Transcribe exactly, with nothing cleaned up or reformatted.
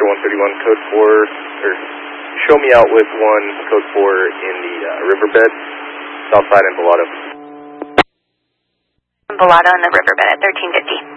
one thirty-one, code four, or show me out with one, code four in the uh, riverbed, Southside and Bellotto. Bellotto in the riverbed at thirteen fifty.